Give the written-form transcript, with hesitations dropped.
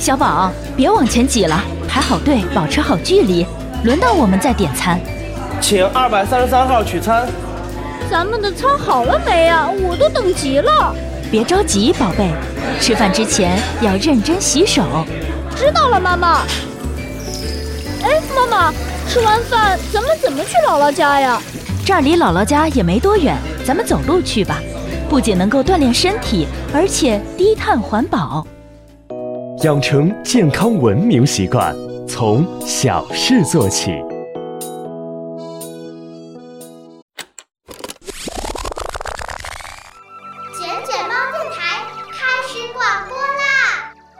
小宝，别往前挤了，排好队，保持好距离，轮到我们再点餐。 请233号取餐。 咱们的餐好了没啊？我都等急了。 别着急，宝贝，吃饭之前要认真洗手。 知道了，妈妈。哎，妈妈，吃完饭咱们怎么去姥姥家呀？ 这儿离姥姥家也没多远，咱们走路去吧。不仅能够锻炼身体，而且低碳环保。 养成健康文明习惯，从小事做起。